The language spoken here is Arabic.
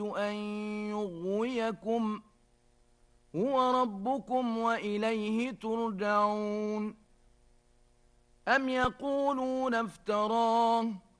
أن يغويكم هو ربكم وإليه ترجعون أم يقولون افتراه